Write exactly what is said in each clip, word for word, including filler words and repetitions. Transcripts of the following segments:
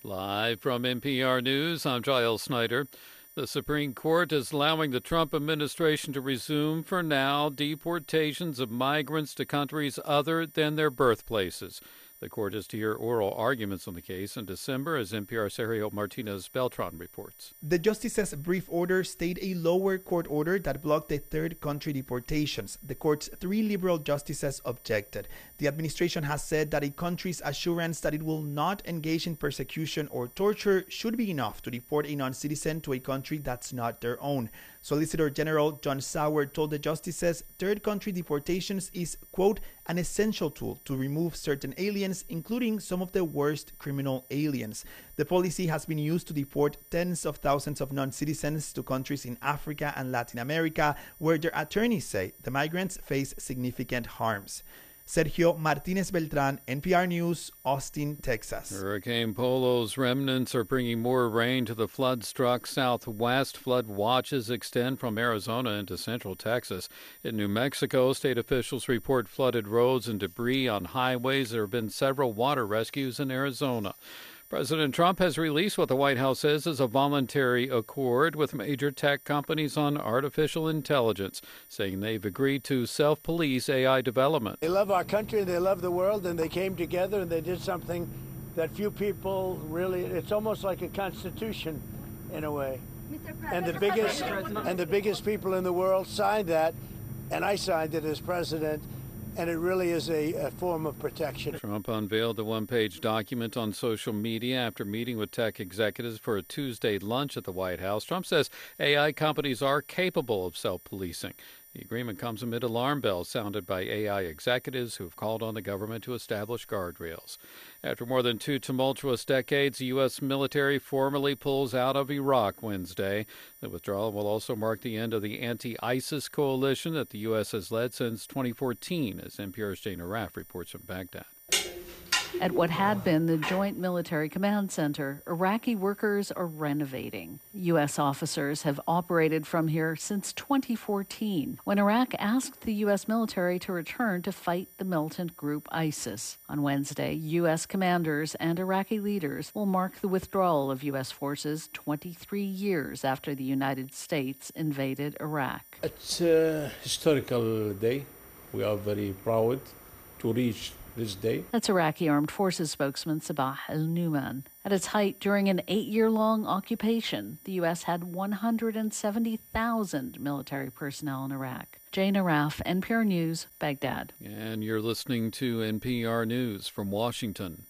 Live from N P R News, I'm Giles Snyder. The Supreme Court is allowing the Trump administration to resume, for now, deportations of migrants to countries other than their birthplaces. The court is to hear oral arguments on the case in December, as N P R's Sergio Martinez-Beltran reports. The justice's brief order stayed a lower court order that blocked the third country deportations. The court's three liberal justices objected. The administration has said that a country's assurance that it will not engage in persecution or torture should be enough to deport a non-citizen to a country that's not their own. Solicitor General John Sauer told the justices third country deportations is, quote, an essential tool to remove certain aliens, including some of the worst criminal aliens. The policy has been used to deport tens of thousands of non-citizens to countries in Africa and Latin America, where their attorneys say the migrants face significant harms. Sergio Martinez-Beltran, N P R News, Austin, Texas. Hurricane Polo's remnants are bringing more rain to the flood-struck Southwest. Flood watches extend from Arizona into central Texas. In New Mexico, state officials report flooded roads and debris on highways. There have been several water rescues in Arizona. President Trump has released what the White House says is a voluntary accord with major tech companies on artificial intelligence, saying they've agreed to self-police A I development. They love our country, they love the world, and they came together and they did something that few people really, it's almost like a constitution in a way. And the biggest and the biggest people in the world signed that, and I signed it as president. And it really is a, a form of protection. Trump unveiled the one-page document on social media after meeting with tech executives for a Tuesday lunch at the White House. Trump says A I companies are capable of self-policing. The agreement comes amid alarm bells sounded by A I executives who have called on the government to establish guardrails. After more than two tumultuous decades, the U S military formally pulls out of Iraq Wednesday. The withdrawal will also mark the end of the anti-ISIS coalition that the U S has led since twenty fourteen, as N P R's Jane Araf reports from Baghdad. At what had been the Joint Military Command Center, Iraqi workers are renovating. U S officers have operated from here since twenty fourteen, when Iraq asked the U S military to return to fight the militant group ISIS. On Wednesday, U S commanders and Iraqi leaders will mark the withdrawal of U S forces twenty-three years after the United States invaded Iraq. It's a historical day. We are very proud to reach this day. That's Iraqi Armed Forces spokesman Sabah al-Numan. At its height during an eight-year-long occupation, the U S had one hundred seventy thousand military personnel in Iraq. Jane Araf, N P R News, Baghdad. And you're listening to N P R News from Washington.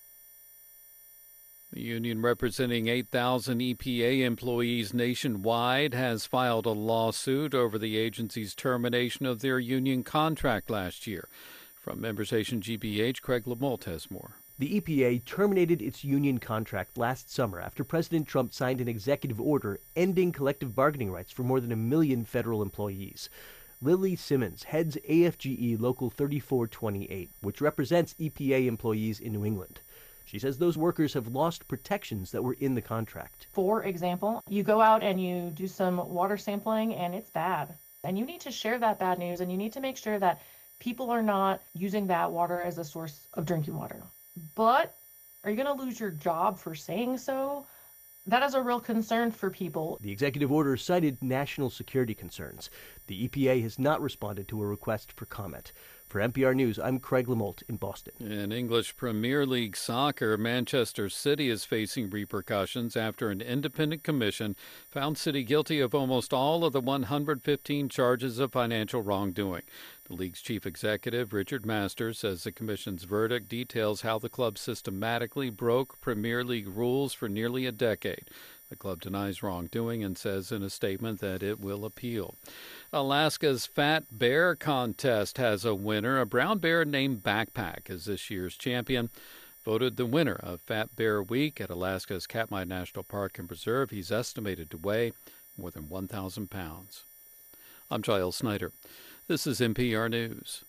The union representing eight thousand E P A employees nationwide has filed a lawsuit over the agency's termination of their union contract last year. From member station G B H, Craig Lamolt has more. The E P A terminated its union contract last summer after President Trump signed an executive order ending collective bargaining rights for more than a million federal employees. Lily Simmons heads A F G E Local thirty-four twenty-eight, which represents E P A employees in New England. She says those workers have lost protections that were in the contract. For example, you go out and you do some water sampling and it's bad. And you need to share that bad news, and you need to make sure that people are not using that water as a source of drinking water. But are you going to lose your job for saying so? That is a real concern for people. The executive order cited national security concerns. The E P A has not responded to a request for comment. For N P R News, I'm Craig Lamolt in Boston. In English Premier League soccer, Manchester City is facing repercussions after an independent commission found City guilty of almost all of the one hundred fifteen charges of financial wrongdoing. The league's chief executive, Richard Masters, says the commission's verdict details how the club systematically broke Premier League rules for nearly a decade. The club denies wrongdoing and says in a statement that it will appeal. Alaska's Fat Bear Contest has a winner. A brown bear named Backpack is this year's champion. Voted the winner of Fat Bear Week at Alaska's Katmai National Park and Preserve. He's estimated to weigh more than one thousand pounds. I'm Giles Snyder. This is N P R News.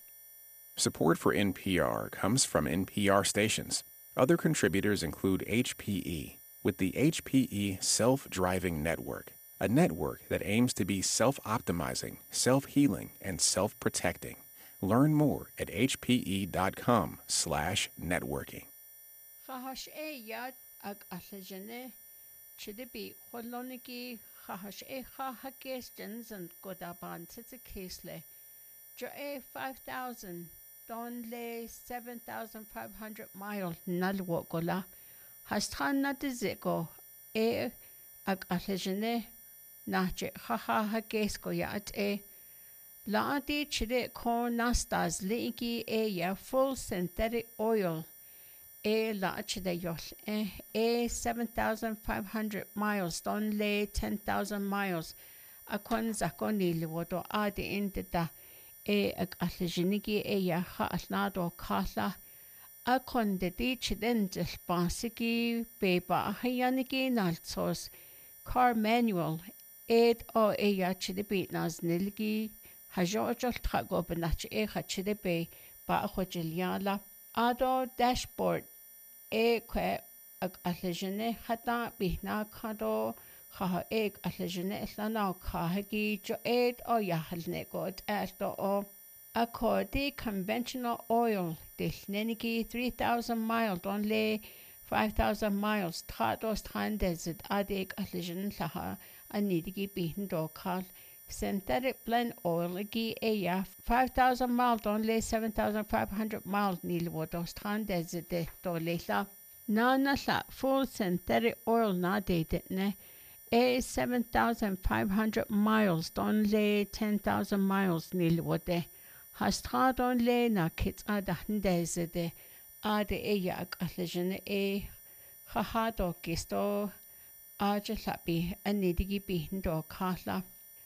Support for N P R comes from N P R stations. Other contributors include H P E, with the H P E Self-Driving Network, a network that aims to be self-optimizing, self-healing, and self-protecting. Learn more at hpe.com slash networking. Chahash e yad ag alajane chidibi holoniki chahash e chahakes jensen godaban titsikisle jo e five thousand don le seven thousand five hundred mile nalwo gola hastran na diziko e ag alajane nache chahakes go yad e laati chide ko nastas linki e ya full synthetic oil e la chide yol e e seven thousand five hundred miles don le ten thousand miles akon zakoni liwodo ade indita e ag alajiniki e ya ha alnado kala akon de di chiden del basiki beba hayaniki naltsos car manual ed o e ya chide bit nas nilgi hajojol trago benach e chide be ba khojiliala ado dashboard e kwe ag alajane hata bihna khado kha eg alajane lana khagi jo ed o yahalne god asto o akodi conventional oil dilneniki three thousand miles on le five thousand miles trados trandesit adeg alajane laha anidigi bihndo khal synthetic blend oil gi eya five thousand miles on le seven thousand five hundred miles nilwodos trandesit de dolela nana la full synthetic oil na ne e seven thousand five hundred miles don le ten thousand miles nilwode hastra don le na kits adahndeze de ade eya akalajene e khahado kisto aja labi anidigi bindo khala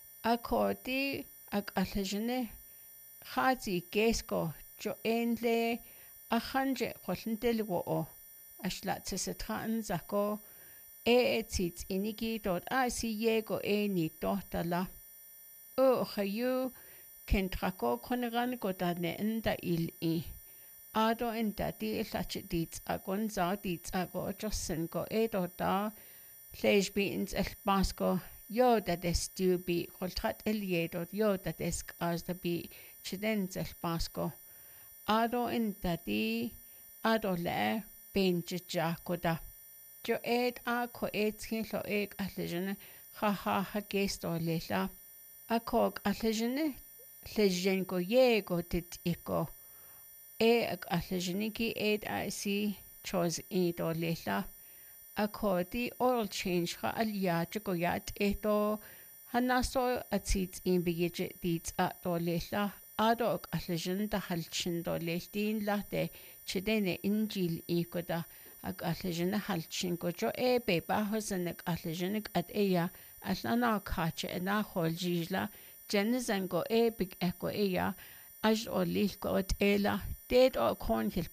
akodi akalajene khati kesko jo enle akhanje khollntelwo o ashla tsetran zako e tit inigi dot asi yego e ni dotala o khayu kentrako koneran godane enda il i ado enda di lachidit agon zadit ago jossen go e dota fleshbeans el basko yo da destubi koltrat eliedot yo da desk as da bi chidens el basko ado enda di ado le benja jakoda jo ed a ko ed lo eg alejene ha ha ha gesto lela a kog alejene lejen go yego tit iko e ag alejene ki ed a si chose e do lela a ko di oil change ha alia go yat eto hanaso atit in bigje dit a do lela ado ag alejene da halchin do leltin late chidene injil ikoda ag alejene halchin go jo e be ba hosen ag alejene at eya alana khache na kholjila jenzen go e big echo eya aj o lil go ela dead o kon hil